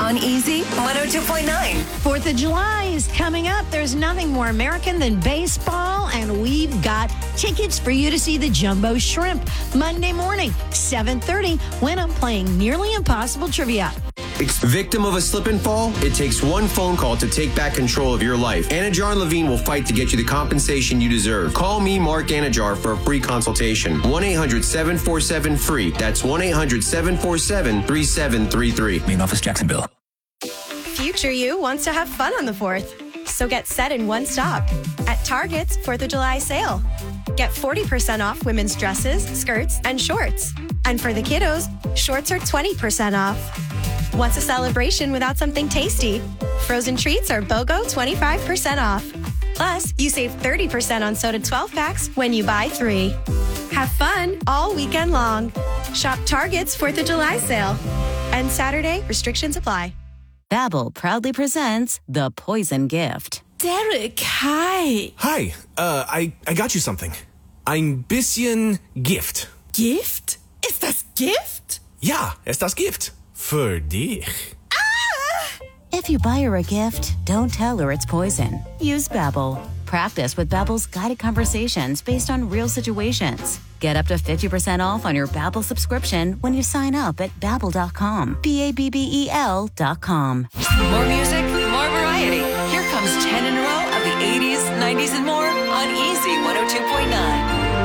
on Easy 102.9. 4th of July is coming up. There's nothing more American than baseball, and we've got tickets for you to see the Jumbo Shrimp Monday morning, 7:30, when I'm playing Nearly Impossible Trivia. Victim of a slip and fall? It takes one phone call to take back control of your life. Anajar and Levine will fight to get you the compensation you deserve. Call me, Mark Anajar, for a free consultation. 1-800-747-FREE. That's 1-800-747-3733. Main office, Jacksonville. Future you wants to have fun on the 4th. So get set in one stop at Target's 4th of July sale. Get 40% off women's dresses, skirts, and shorts. And for the kiddos, shorts are 20% off. What's a celebration without something tasty? Frozen treats are BOGO 25% off. Plus, you save 30% on soda 12 packs when you buy 3. Have fun all weekend long. Shop Target's 4th of July sale. And Saturday, restrictions apply. Babbel proudly presents The Poison Gift. Derek, hi. Hi, I got you something. Ein bisschen Gift. Gift? Ist das Gift? Ja, ist das Gift. Für dich. If you buy her a gift, don't tell her it's poison. Use Babbel. Practice with Babbel's guided conversations based on real situations. Get up to 50% off on your Babbel subscription when you sign up at Babbel.com. Babbel.com. More music, more variety. Here comes 10 in a row of the 80s, 90s, and more on Easy 102.9.